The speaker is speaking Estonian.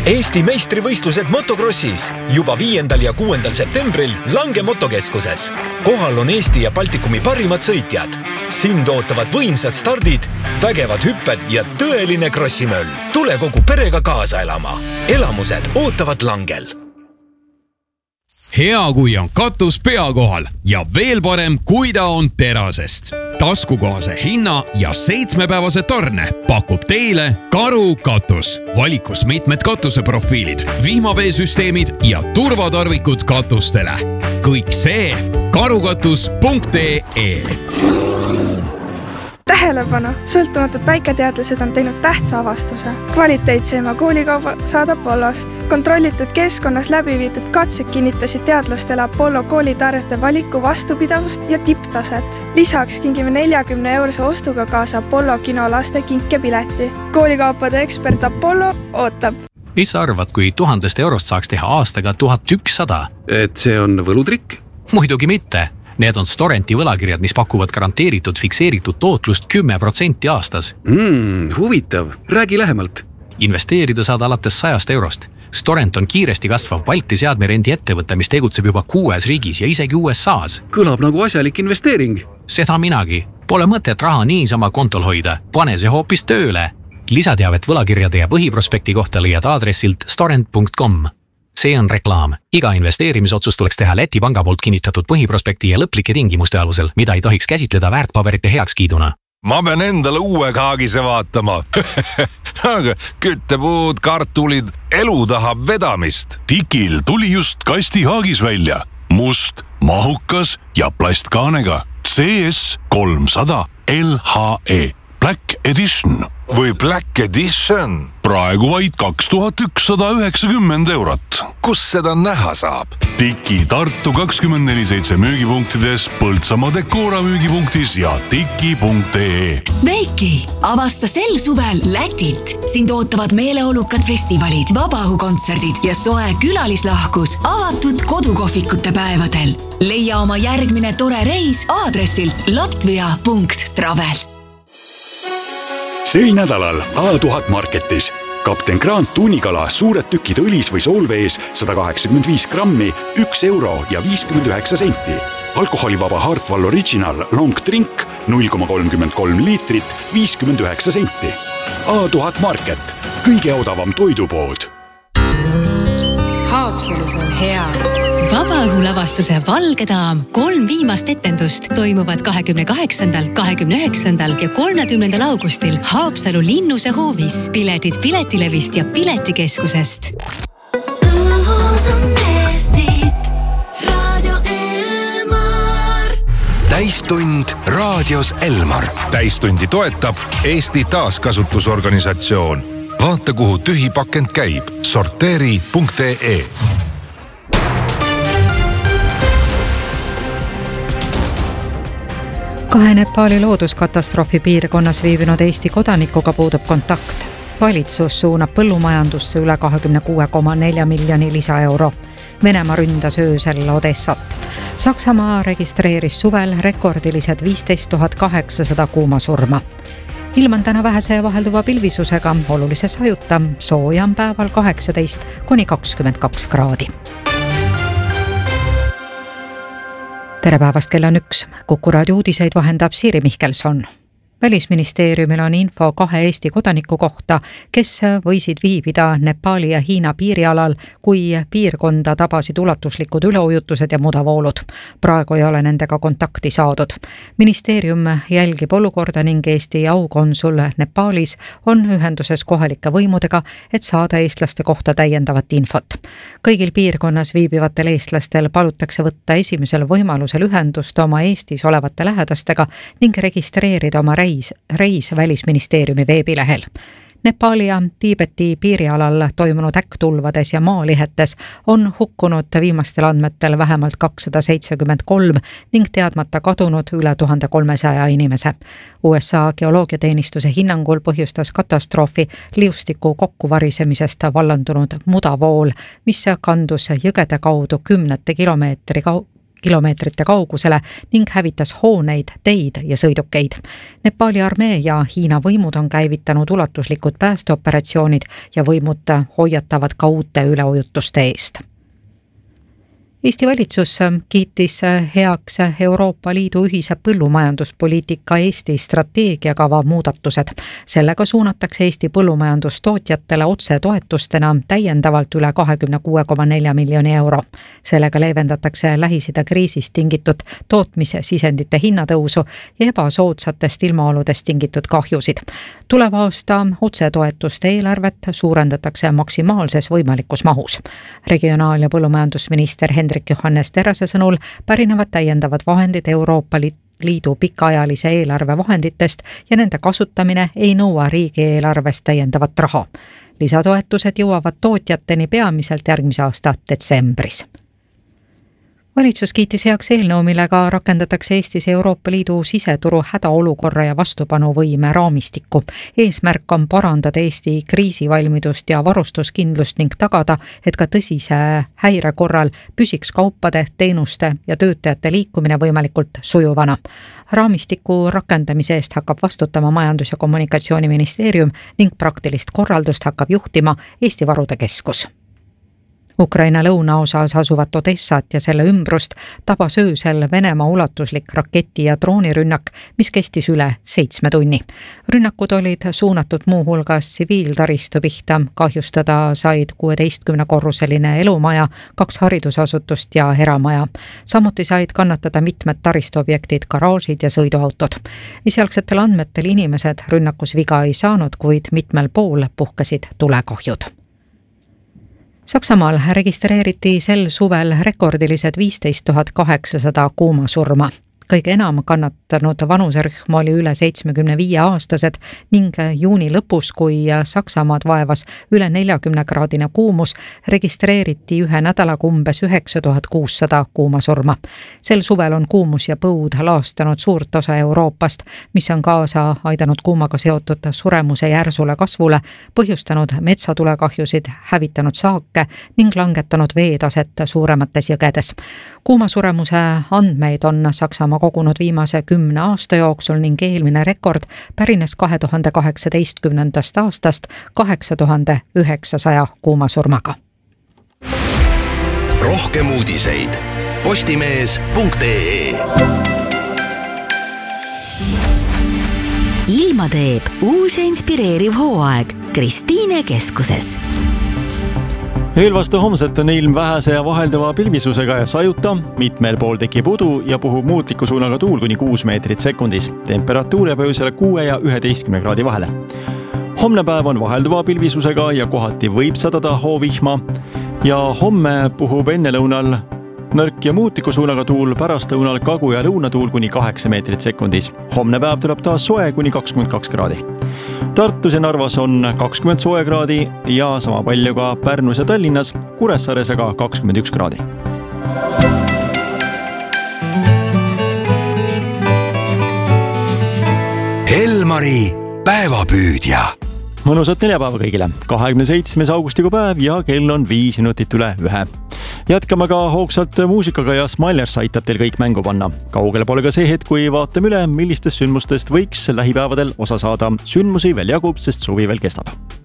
Eesti meistrivõistlused motokrossis juba 5. ja 6. septembril Lange motokeskuses. Kohal on Eesti ja Baltikumi parimad sõitjad. Sind ootavad võimsad stardid, vägevad hüpped ja tõeline krossimöll. Tule kogu perega kaasa elama. Elamused ootavad Langel. Hea, kui on katus pea kohal ja veel parem, kui ta on terasest. Taskukohase hinna ja 7-päevase tarne pakub teile Karu katus. Valikus mitmed katuseprofiilid, vihmaveesüsteemid ja turvatarvikud katustele. Kõik see karukatus.ee. Tähelepanu! Sõltumatud väiketeadlased on teinud tähtsa avastuse. Kvaliteetseima koolikauba saad Apollost. Kontrollitud keskkonnas läbiviidud katsed kinnitasid teadlastele Apollo koolitarjete valiku vastupidavust ja tipptaset. Lisaks kingime 40-eurose ostuga kaasa Apollo kino laste kinkepileti. Koolikaupade ekspert Apollo ootab. Mis sa arvad, kui 1000 eurost saaks teha aastaga 1100? Et see on võlutrikk? Muidugi mitte. Need on Storenti võlakirjad, mis pakuvad garanteeritud fikseeritud tootlust 10% aastas. Huvitav. Räägi lähemalt. Investeerida saad alates 100 eurost. Storent on kiiresti kasvav Balti seadmerendi ettevõte, mis tegutseb juba 6 riigis ja isegi USA's. Kõlab nagu asjalik investeering. Seda minagi. Pole mõtet raha niisama kontol hoida. Pane see hoopis tööle. Lisateavet võlakirjade ja põhiprospekti kohta leiad aadressilt storent.com. See on reklaam. Iga investeerimisotsus tuleks teha Läti panga poolt kinnitatud põhiprospekti ja lõplike tingimuste alusel, mida ei tohiks käsitleda väärtpaberite heakskiiduna. Ma pean endale uue kaagise vaatama. Aga küttepuud, kartulid, elu tahab vedamist. Tikil tuli just kasti haagis välja. Must, mahukas ja plastkaanega. CS 300 LHE. Black Edition. Või Black Edition. Praegu vaid 2190 eurot. Kus seda näha saab? Tiki Tartu 24/7 müügipunktides, Põltsamaa Decora müügipunktis ja tiki.ee. Smeiki! Avasta sel suvel Lätit. Sind ootavad meeleolukad festivalid, vabaõhukontserdid ja soe külalislahkus avatud kodukohvikute päevadel. Leia oma järgmine tore reis aadressilt latvia.travel. Sel nädalal A1000 Marketis. Kapten Grant tuunikala, suured tükid õlis või soolvees, 185 grammi, 1 euro ja 59 senti. Alkoholivaba Hartwall Original Long Drink, 0,33 liitrit, 59 senti. A1000 Market, kõige odavam toidupood. Haapsalus on hea. Vabaõhulavastuse Valge daam 3 viimast etendust toimuvad 28., 29. ja 30. augustil Haapsalu Linnuse hoovis. Piletid Piletilevist ja Piletikeskusest. Täistund raadios Elmar. Täistundi toetab Eesti taaskasutusorganisatsioon. Vaata, kuhu tühi pakend käib. Sorteeri.ee. Kahe Nepali looduskatastroofi piirkonnas viibinud Eesti kodanikuga puudub kontakt. Valitsus suunab põllumajandusse üle 26,4 miljoni lisaeuro. Venemaa ründas öösel Odessat. Saksamaa registreeris suvel rekordilised 15 800 kuumasurma. Ilm on täna vähese vahelduva pilvisusega, olulises hajuta, sooja on päeval 18–22 kraadi. Tere päevast, kell on 1. Kuku raadio uudiseid vahendab Siiri Mihkelson. Välisministeeriumil on info 2 Eesti kodaniku kohta, kes võisid viibida Nepali ja Hiina piirialal, kui piirkonda tabasid ulatuslikud üleujutused ja mudavoolud. Praegu ei ole nendega kontakti saadud. Ministeerium jälgib olukorda ning Eesti aukonsul Nepalis on ühenduses kohalike võimudega, et saada eestlaste kohta täiendavat infot. Kõigil piirkonnas viibivatel eestlastel palutakse võtta esimesel võimalusel ühendust oma Eestis olevate lähedastega ning registreerida oma reis Välisministeeriumi veebilehel. Nepali ja Tiibeti piirialal toimunud äkkutulvades ja maalihetes on hukkunud viimastel andmetel vähemalt 273 ning teadmata kadunud üle 1300 inimese. USA geoloogiateenistuse hinnangul põhjustas katastroofi liustiku kokkuvarisemisest vallandunud mudavool, mis kandus jõgede kaudu 10 kilomeetrite kaugusele ning hävitas hooneid, teid ja sõidukeid. Nepaali armee ja Hiina võimud on käivitanud ulatuslikud päästeoperatsioonid ja võimud hoiatavad ka uute üleujutuste eest. Eesti valitsus kiitis heaks Euroopa Liidu ühise põllumajanduspoliitika Eesti strateegiakava muudatused. Sellega suunatakse Eesti põllumajandustootjatele otsetoetustena täiendavalt üle 26,4 miljoni euro. Sellega leevendatakse Lähis-Ida kriisist tingitud tootmissisendite hinnatõusu ja ebasoodsatest ilmaoludest tingitud kahjusid. Tuleva aasta otsetoetuste eelarvet suurendatakse maksimaalses võimalikus mahus. Regionaal- ja põllumajandusminister Hendrik Johannes Terase sõnul pärinevad täiendavad vahendid Euroopa Liidu pikaajalise eelarve vahenditest ja nende kasutamine ei nõua riigieelarvest täiendavat raha. Lisatoetused jõuavad tootjateni peamiselt järgmise aasta detsembris. Valitsus kiitis heaks eelnõu, millega rakendatakse Eestis Euroopa Liidu siseturu hädaolukorra ja vastupanuvõime raamistikku. Eesmärk on parandada Eesti kriisivalmidust ja varustuskindlust ning tagada, et ka tõsise häire korral püsiks kaupade, teenuste ja töötajate liikumine võimalikult sujuvana. Raamistiku rakendamise eest hakkab vastutama Majandus- ja Kommunikatsiooniministeerium ning praktilist korraldust hakkab juhtima Eesti Varude Keskus. Ukraina lõunaosas asuvat Odessat ja selle ümbrust tabas öösel Venemaa ulatuslik raketi- ja droonirünnak, mis kestis üle 7 tunni. Rünnakud olid suunatud muuhulgas tsiviiltaristu pihta, kahjustada said 16-korruseline elumaja, 2 haridusasutust ja eramaja. Samuti said kannatada mitmed taristuobjektid, garaažid ja sõiduautod. Esialgsetel andmetel inimesed rünnakus viga ei saanud, kuid mitmel pool puhkesid tulekahjud. Saksamaal registreeriti sel suvel rekordilised 15 800 kuumasurma. Kõige enam kannatanud vanuserühm oli üle 75-aastased ning juuni lõpus, kui Saksamaad vaevas üle 40-kraadine kuumus, registreeriti ühe nädalaga umbes 9600 kuumasurma. Sel suvel on kuumus ja põud laastanud suurt osa Euroopast, mis on kaasa aidanud kuumaga seotud suremuse järsule kasvule, põhjustanud metsatulekahjusid, hävitanud saake ning langetanud veetaset suuremates jõgedes. Kuumasuremuse andmeid on Saksamaa kogunud viimase 10 aasta jooksul ning eelmine rekord pärines 2018. aastast 8900 kuumasurmaga. Rohkem uudiseid postimees.ee. Ilma teeb uus ja inspireeriv hooaeg Kristiine keskuses. Eelvastu homset on ilm vähese ja vaheldava pilvisusega ja sajuta, mitmel pool tekib udu ja puhub muutliku suunaga tuul kuni 6 meetrit sekundis. Temperatuur jääb öösel 6 ja 11 kraadi vahele. Homne päev on vahelduva pilvisusega ja kohati võib sadada hoovihma ja homme puhub ennelõunal nõrk ja muutliku suunaga tuul, pärastlõunal kagu- ja lõunatuul kuni 8 meetrit sekundis. Homne päev tuleb taas soe kuni 22 kraadi. Tartus ja Narvas on 20 soe kraadi ja sama palju ka Pärnus ja Tallinnas, Kuressaares aga 21 kraadi. Elmari päevapüüdja. Mõnusat neljapäeva kõigile. 27. augustikuu päev ja kell on 5 minutit üle 1. Jätkame ka hoogsalt muusikaga ja Smilers aitab teil kõik mängu panna. Kaugele pole ka see hetk, kui vaatame üle, millistest sündmustest võiks lähipäevadel osa saada. Sündmusi veel jagub, sest suvi veel kestab.